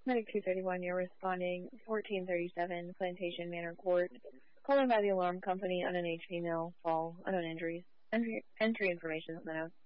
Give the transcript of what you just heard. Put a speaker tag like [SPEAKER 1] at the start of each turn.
[SPEAKER 1] Medic 231, you're responding 1437 Plantation Manor Court. Calling by the alarm company, unknown age female, fall, unknown injuries. Entry information is known.